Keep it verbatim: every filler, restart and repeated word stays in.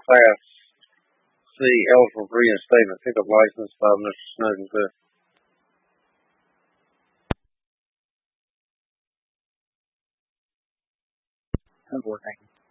Class C eligible for reinstatement pickup license by Mister Snowden Cliff. Board, thank you.